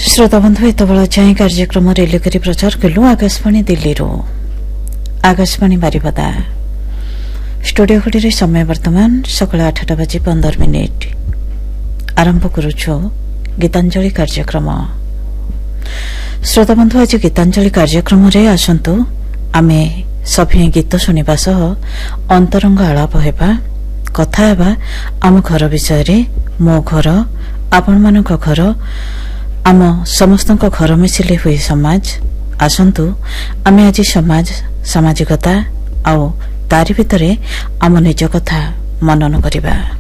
श्रोता बंधु एतबेला चाहे कार्यक्रम रेल करी प्रचार कलु आकाशवाणी दिल्ली आकाशवाणी बारिपदा स्टूडियो घड़ी समय वर्तमान सकाळ 8टा बजी 15 मिनिट आरंभ करुछु गीतांजलि कार्यक्रम। श्रोता बंधु आज गीतांजलि कार्यक्रम रे आसंतु आमे सभी गीत शुणा सह अंतरंग आलाप हेबा कथा हेबा आम घर विषय रे मो घर आपण मानक घर आम समस्त घर मिसिले हुए समाज आसंतु आमे आज समाज सामाजिकता आउ तारि भितरे आम निज कथा मनन करिबा।